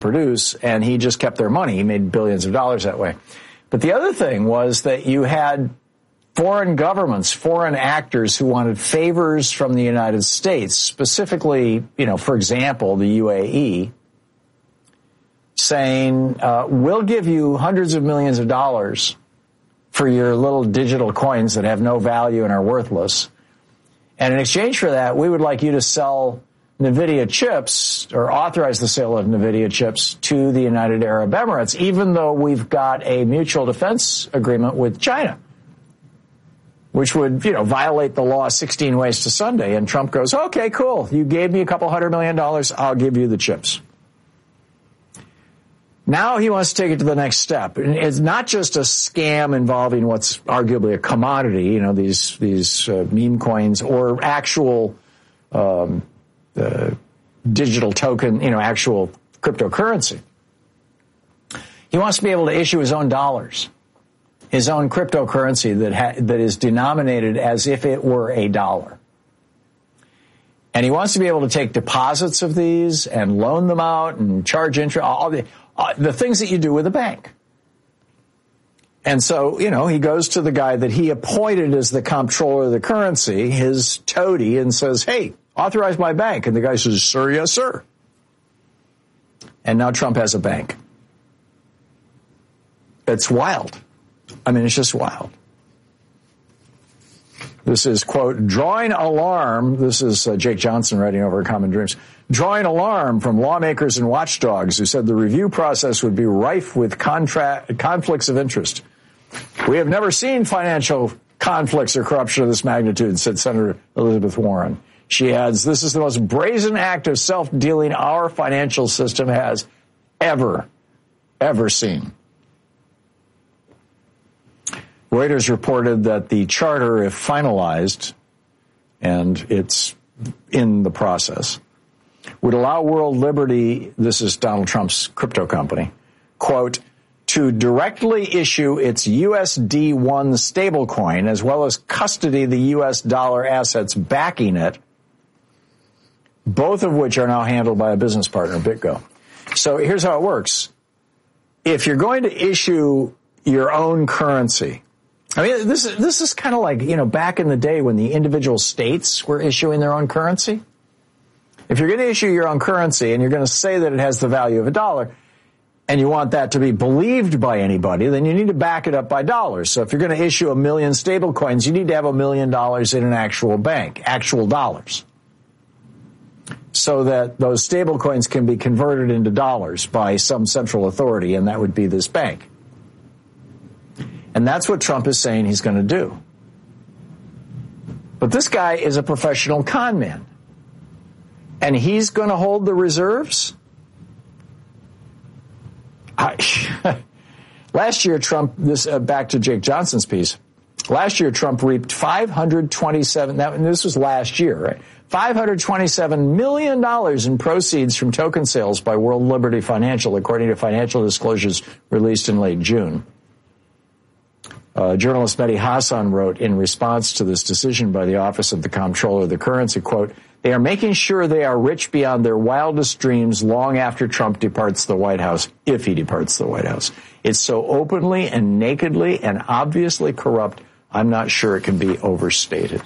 produce, and he just kept their money. He made billions of dollars that way. But the other thing was that you had foreign governments, foreign actors who wanted favors from the United States, specifically, for example, the UAE, saying, we'll give you hundreds of millions of dollars for your little digital coins that have no value and are worthless. And in exchange for that, we would like you to sell NVIDIA chips or authorize the sale of NVIDIA chips to the United Arab Emirates, even though we've got a mutual defense agreement with China, which would, violate the law 16 ways to Sunday. And Trump goes, okay, cool. You gave me a couple $100 million. I'll give you the chips. Now he wants to take it to the next step. And it's not just a scam involving what's arguably a commodity, these meme coins or actual digital token, actual cryptocurrency. He wants to be able to issue his own dollars, his own cryptocurrency that is denominated as if it were a dollar. And he wants to be able to take deposits of these and loan them out and charge interest, all the things that you do with a bank. And so, he goes to the guy that he appointed as the comptroller of the currency, his toady, and says, hey, authorize my bank. And the guy says, sir, yes, sir. And now Trump has a bank. It's wild. It's just wild. This is, quote, drawing alarm. This is Jake Johnson writing over at Common Dreams. Drawing alarm from lawmakers and watchdogs who said the review process would be rife with conflicts of interest. We have never seen financial conflicts or corruption of this magnitude, said Senator Elizabeth Warren. She adds, this is the most brazen act of self-dealing our financial system has ever seen. Reuters reported that the charter, if finalized, and it's in the process, would allow World Liberty, this is Donald Trump's crypto company, quote, to directly issue its USD1 stablecoin as well as custody the US dollar assets backing it, both of which are now handled by a business partner, BitGo. So here's how it works. If you're going to issue your own currency, this is kind of like, back in the day when the individual states were issuing their own currency. If you're going to issue your own currency and you're going to say that it has the value of a dollar and you want that to be believed by anybody, then you need to back it up by dollars. So if you're going to issue 1 million stable coins, you need to have $1 million in an actual bank, actual dollars, so that those stable coins can be converted into dollars by some central authority, and that would be this bank. And that's what Trump is saying he's going to do. But this guy is a professional con man. And he's going to hold the reserves? Last year, Trump, back to Jake Johnson's piece, last year Trump reaped this was last year, right? $527 million in proceeds from token sales by World Liberty Financial, according to financial disclosures released in late June. Journalist Mehdi Hassan wrote in response to this decision by the Office of the Comptroller of the Currency, quote, they are making sure they are rich beyond their wildest dreams long after Trump departs the White House, if he departs the White House. It's so openly and nakedly and obviously corrupt, I'm not sure it can be overstated.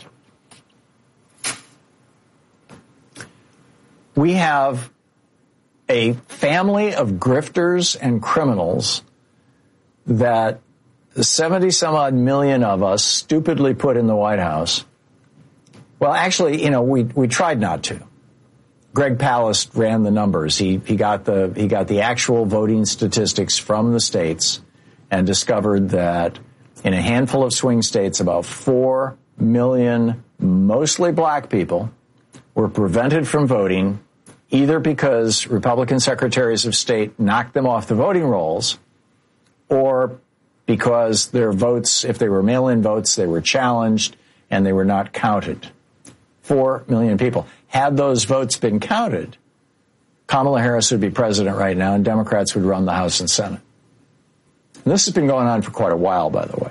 We have a family of grifters and criminals that 70 some odd million of us stupidly put in the White House. Well, actually, we tried not to. Greg Palast ran the numbers. He got the actual voting statistics from the states and discovered that in a handful of swing states, about 4 million, mostly black people, were prevented from voting either because Republican secretaries of state knocked them off the voting rolls or because their votes, if they were mail-in votes, they were challenged and they were not counted. 4 million people. Had those votes been counted, Kamala Harris would be president right now and Democrats would run the House and Senate. And this has been going on for quite a while, by the way.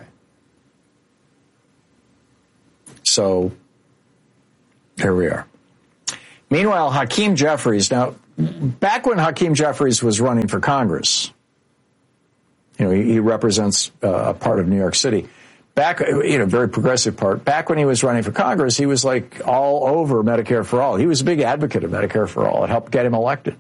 So, here we are. Meanwhile, Hakeem Jeffries, now, back when Hakeem Jeffries was running for Congress, he represents a part of New York City. Back, very progressive part. Back when he was running for Congress, he was like all over Medicare for all. He was a big advocate of Medicare for all. It helped get him elected.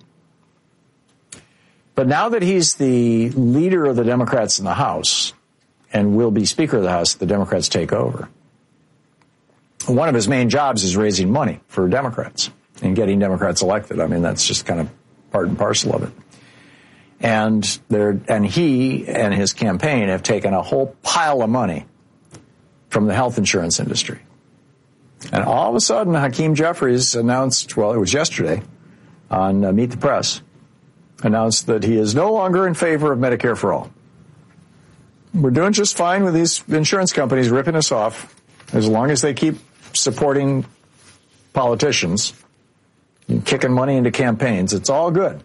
But now that he's the leader of the Democrats in the House and will be Speaker of the House if the Democrats take over, one of his main jobs is raising money for Democrats and getting Democrats elected. I mean, that's just kind of part and parcel of it. And he and his campaign have taken a whole pile of money from the health insurance industry. And all of a sudden, Hakeem Jeffries announced, well, it was yesterday on Meet the Press, announced that he is no longer in favor of Medicare for all. We're doing just fine with these insurance companies ripping us off as long as they keep supporting politicians and kicking money into campaigns. It's all good.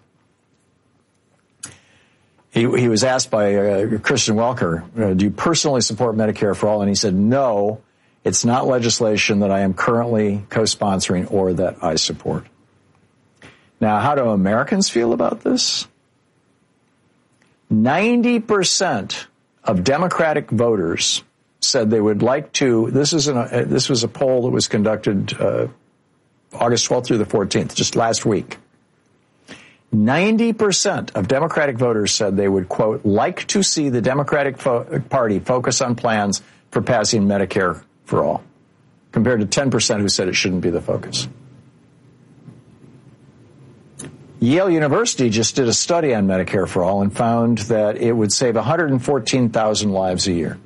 He was asked by Christian Welker, do you personally support Medicare for all? And he said, no, it's not legislation that I am currently co-sponsoring or that I support. Now, how do Americans feel about this? 90% of Democratic voters said they would like to, this was a poll that was conducted August 12th through the 14th, just last week. 90% of Democratic voters said they would, quote, like to see the Democratic Party focus on plans for passing Medicare for all, compared to 10% who said it shouldn't be the focus. Yale University just did a study on Medicare for all and found that it would save 114,000 lives a year.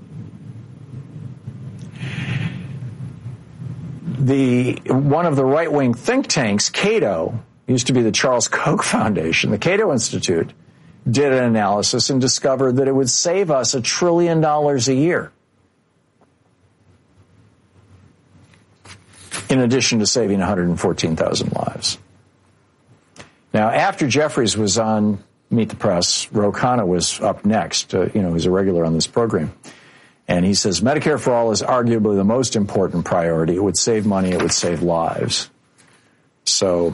One of the right-wing think tanks, Cato, used to be the Charles Koch Foundation, the Cato Institute, did an analysis and discovered that it would save us $1 trillion a year, in addition to saving 114,000 lives. Now, after Jeffries was on Meet the Press, Ro Khanna was up next. He's a regular on this program. And he says, Medicare for all is arguably the most important priority. It would save money. It would save lives. So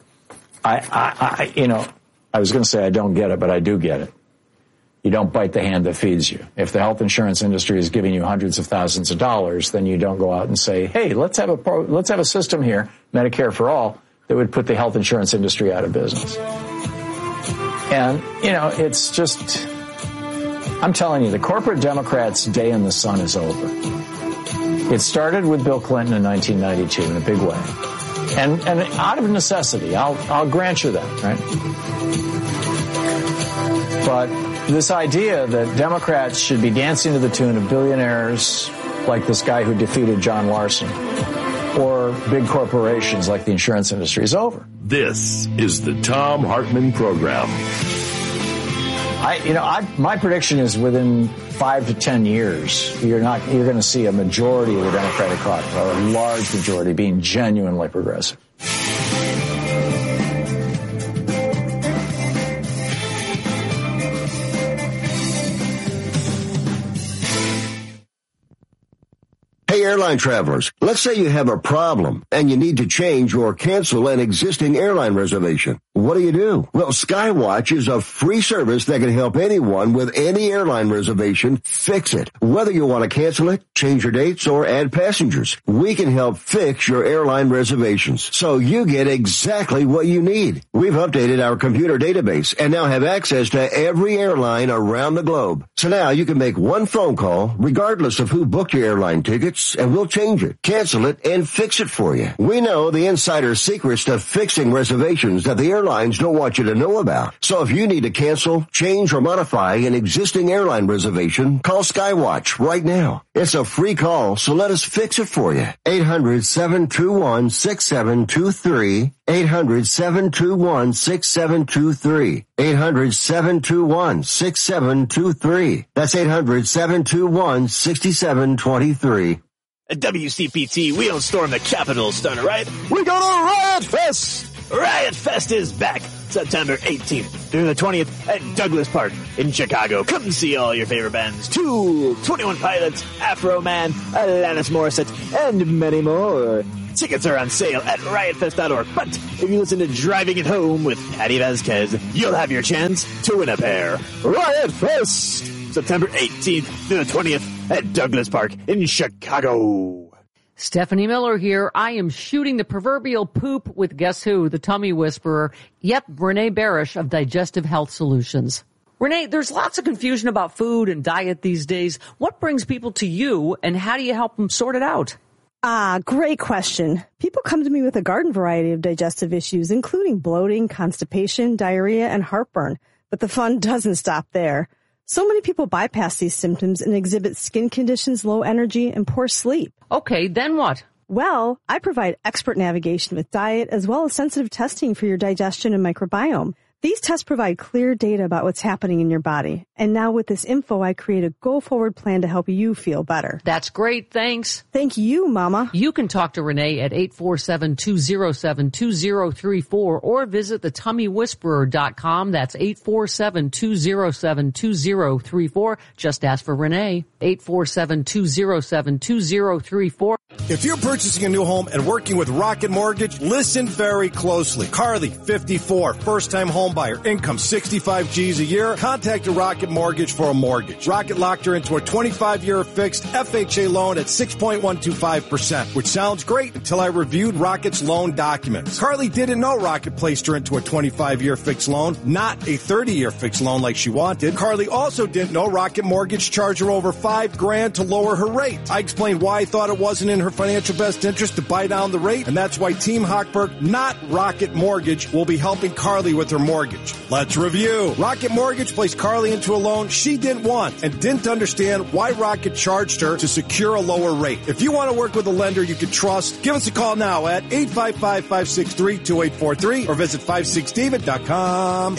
I was going to say I don't get it, but I do get it. You don't bite the hand that feeds you. If the health insurance industry is giving you hundreds of thousands of dollars, then you don't go out and say, hey, let's have a system here, Medicare for all, that would put the health insurance industry out of business. And, it's just, I'm telling you, the corporate Democrats' day in the sun is over. It started with Bill Clinton in 1992 in a big way. And out of necessity, I'll grant you that, right? But this idea that Democrats should be dancing to the tune of billionaires like this guy who defeated John Larson, or big corporations like the insurance industry, is over. This is the Thom Hartmann Program. My prediction is within 5 to 10 years, you're going to see a majority of the Democratic caucus, or a large majority, being genuinely progressive. Hey, airline travelers, let's say you have a problem and you need to change or cancel an existing airline reservation. What do? Well, Skywatch is a free service that can help anyone with any airline reservation fix it. Whether you want to cancel it, change your dates, or add passengers, we can help fix your airline reservations so you get exactly what you need. We've updated our computer database and now have access to every airline around the globe. So now you can make one phone call regardless of who booked your airline tickets, and we'll change it, cancel it, and fix it for you. We know the insider secrets to fixing reservations that the airlines don't want you to know about. So if you need to cancel, change, or modify an existing airline reservation, call Skywatch right now. It's a free call, so let us fix it for you. 800-721-6723. 800-721-6723. 800-721-6723. That's 800-721-6723. At WCPT, we don't storm the Capitol, Stunner, right? We go to Riot Fest! Riot Fest is back September 18th through the 20th at Douglas Park in Chicago. Come and see all your favorite bands. Tool, 21 Pilots, Afro Man, Alanis Morissette, and many more. Tickets are on sale at riotfest.org. But if you listen to Driving It Home with Patty Vasquez, you'll have your chance to win a pair. Riot Fest, September 18th through the 20th at Douglas Park in Chicago. Stephanie Miller here. I am shooting the proverbial poop with guess who? The tummy whisperer. Yep, Renee Barish of Digestive Health Solutions. Renee, there's lots of confusion about food and diet these days. What brings people to you, and how do you help them sort it out? Great question. People come to me with a garden variety of digestive issues, including bloating, constipation, diarrhea, and heartburn. But the fun doesn't stop there. So many people bypass these symptoms and exhibit skin conditions, low energy, and poor sleep. Okay, then what? Well, I provide expert navigation with diet as well as sensitive testing for your digestion and microbiome. These tests provide clear data about what's happening in your body. And now with this info, I create a go-forward plan to help you feel better. That's great. Thanks. Thank you, Mama. You can talk to Renee at 847-207-2034 or visit thetummywhisperer.com. That's 847-207-2034. Just ask for Renee. 847-207-2034. If you're purchasing a new home and working with Rocket Mortgage, listen very closely. Carly, 54, first-time home buyer, income 65 G's a year. Contacted Rocket Mortgage for a mortgage. Rocket locked her into a 25-year fixed FHA loan at 6.125%, which sounds great until I reviewed Rocket's loan documents. Carly didn't know Rocket placed her into a 25-year fixed loan, not a 30-year fixed loan like she wanted. Carly also didn't know Rocket Mortgage charged her over $5,000 to lower her rate. I explained why I thought it wasn't in her financial best interest to buy down the rate, and that's why Team Hochberg, not Rocket Mortgage, will be helping Carly with her mortgage. Let's review. Rocket Mortgage placed Carly into a loan she didn't want and didn't understand why Rocket charged her to secure a lower rate. If you want to work with a lender you can trust, give us a call now at 855-563-2843 or visit 56david.com.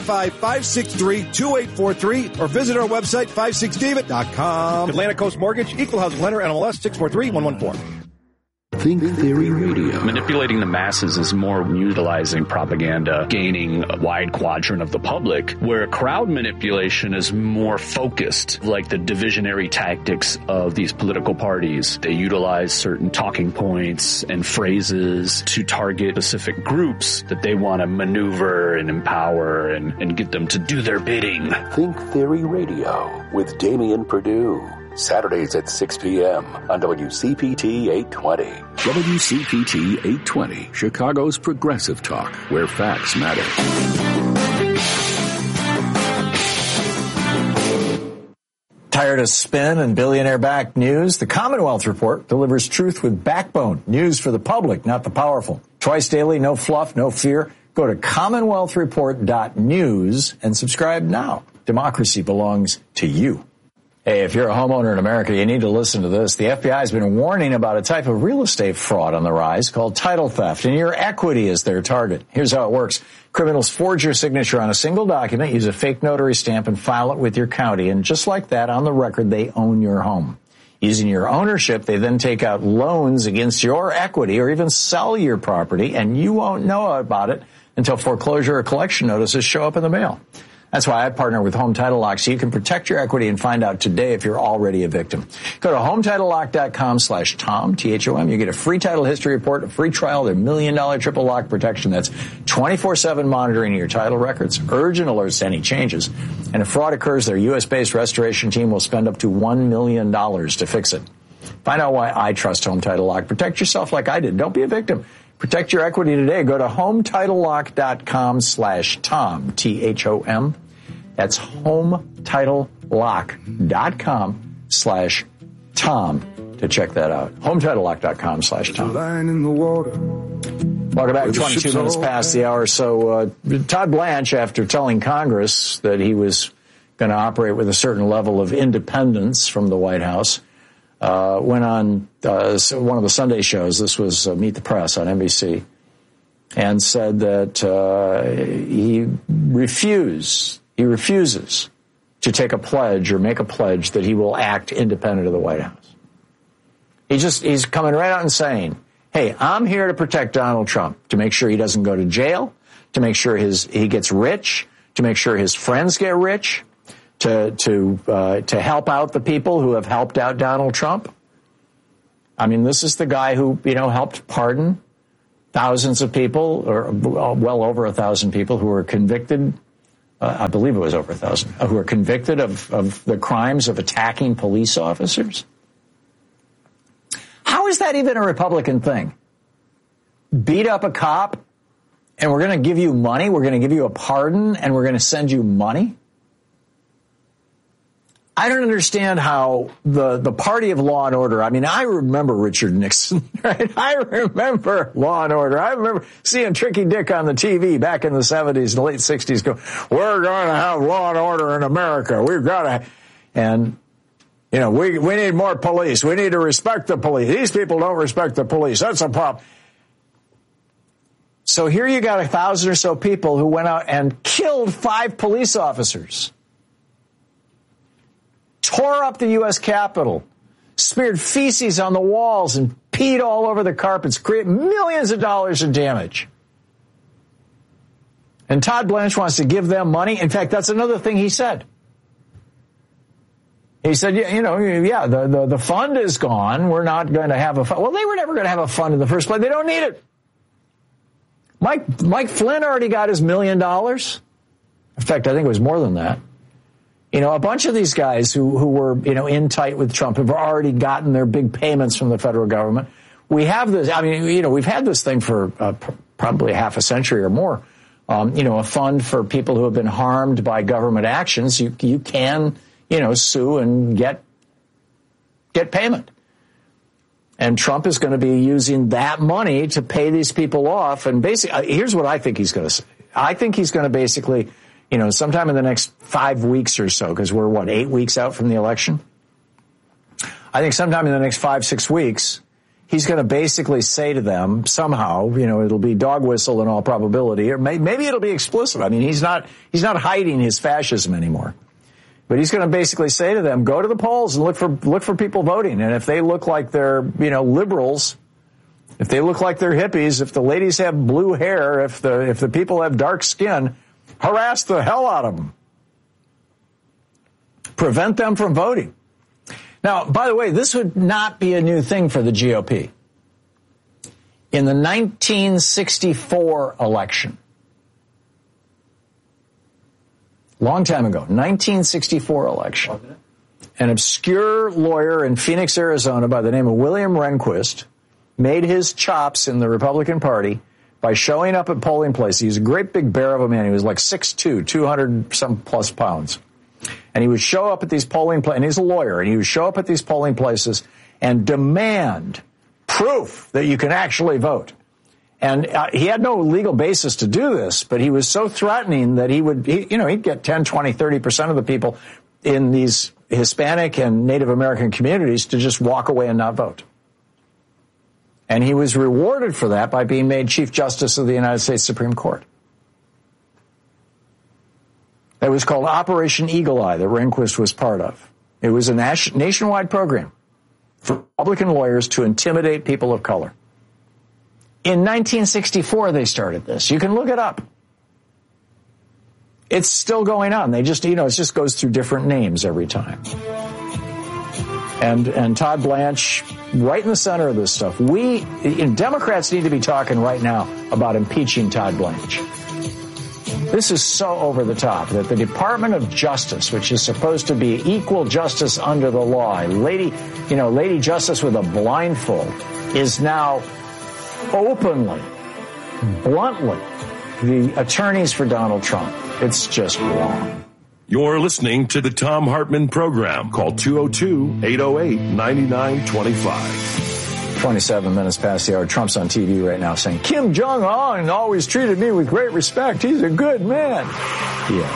855-563-2843 or visit our website 56david.com. Atlantic Coast Mortgage, Equal Housing Lender, NMLS 643114. Think Theory Radio. Manipulating the masses is more utilizing propaganda, gaining a wide quadrant of the public, where crowd manipulation is more focused, like the divisionary tactics of these political parties. They utilize certain talking points and phrases to target specific groups that they want to maneuver and empower and get them to do their bidding. Think Theory Radio with Damian Perdue. Saturdays at 6 p.m. on WCPT 820. WCPT 820, Chicago's progressive talk, where facts matter. Tired of spin and billionaire-backed news? The Commonwealth Report delivers truth with backbone. News for the public, not the powerful. Twice daily, no fluff, no fear. Go to commonwealthreport.news and subscribe now. Democracy belongs to you. Hey, if you're a homeowner in America, you need to listen to this. The FBI has been warning about a type of real estate fraud on the rise called title theft, and your equity is their target. Here's how it works. Criminals forge your signature on a single document, use a fake notary stamp, and file it with your county. And just like that, on the record, they own your home. Using your ownership, they then take out loans against your equity or even sell your property, and you won't know about it until foreclosure or collection notices show up in the mail. That's why I partner with Home Title Lock, so you can protect your equity and find out today if you're already a victim. Go to HometitleLock.com/Tom, T-H-O-M. You get a free title history report, a free trial, their $1 million triple lock protection. That's 24/7 monitoring of your title records, urgent alerts to any changes. And if fraud occurs, their U.S.-based restoration team will spend up to $1 million to fix it. Find out why I trust Home Title Lock. Protect yourself like I did. Don't be a victim. Protect your equity today. Go to HometitleLock.com/Tom, T-H-O-M. That's HometitleLock.com/Tom to check that out. HometitleLock.com/Tom. Welcome back. 22 minutes past the hour. So Todd Blanche, after telling Congress that he was going to operate with a certain level of independence from the White House, went on one of the Sunday shows. This was Meet the Press on NBC, and said that he refuses to take a pledge or make a pledge that he will act independent of the White House. He's coming right out and saying, hey, I'm here to protect Donald Trump, to make sure he doesn't go to jail, to make sure he gets rich, to make sure his friends get rich, to help out the people who have helped out Donald Trump. I mean, this is the guy who, helped pardon thousands of people, or well over 1,000 people who were convicted. I believe it was over 1,000 who were convicted of the crimes of attacking police officers. How is that even a Republican thing? Beat up a cop, and we're going to give you money. We're going to give you a pardon, and we're going to send you money. I don't understand how the party of law and order, I mean, I remember Richard Nixon, right? I remember Law and Order. I remember seeing Tricky Dick on the TV back in the 70s and late 60s go, we're going to have law and order in America. We've got to, and, we need more police. We need to respect the police. These people don't respect the police. That's a problem. So here you got 1,000 or so people who went out and killed 5 police officers. Tore up the U.S. Capitol, smeared feces on the walls and peed all over the carpets, created millions of dollars in damage. And Todd Blanche wants to give them money. In fact, that's another thing he said. He said, the fund is gone. We're not going to have a fund. Well, they were never going to have a fund in the first place. They don't need it. Mike Flynn already got his $1 million. In fact, I think it was more than that. A bunch of these guys who were, in tight with Trump have already gotten their big payments from the federal government. We have this, we've had this thing for probably half a century or more. A fund for people who have been harmed by government actions. You can, sue and get payment. And Trump is going to be using that money to pay these people off. And basically, here's what I think he's going to say. I think he's going to basically, sometime in the next 5 weeks or so, because we're, 8 weeks out from the election? I think sometime in the next 5-6 weeks, he's going to basically say to them somehow, it'll be dog whistle in all probability, or maybe it'll be explicit. I mean, he's not hiding his fascism anymore. But he's going to basically say to them, go to the polls and look for people voting. And if they look like they're, liberals, if they look like they're hippies, if the ladies have blue hair, if the people have dark skin, harass the hell out of them. Prevent them from voting. Now, by the way, this would not be a new thing for the GOP. In the 1964 election, long time ago, 1964 election, an obscure lawyer in Phoenix, Arizona by the name of William Rehnquist made his chops in the Republican Party by showing up at polling places. He was a great big bear of a man. He was like 6'2", 200-some plus pounds. And he would show up at these polling places, and he's a lawyer, and he would show up at these polling places and demand proof that you can actually vote. And he had no legal basis to do this, but he was so threatening that he'd get 10, 20, 30% of the people in these Hispanic and Native American communities to just walk away and not vote. And he was rewarded for that by being made Chief Justice of the United States Supreme Court. It was called Operation Eagle Eye that Rehnquist was part of. It was a nationwide program for Republican lawyers to intimidate people of color. In 1964, they started this. You can look it up. It's still going on. They just, it just goes through different names every time. And Todd Blanche, right in the center of this stuff. Democrats need to be talking right now about impeaching Todd Blanche. This is so over the top that the Department of Justice, which is supposed to be equal justice under the law, Lady Justice with a blindfold, is now openly, bluntly, the attorneys for Donald Trump. It's just wrong. You're listening to the Thom Hartmann Program. Call 202-808-9925. 27 minutes past the hour. Trump's on TV right now saying, Kim Jong-un always treated me with great respect. He's a good man. Yeah.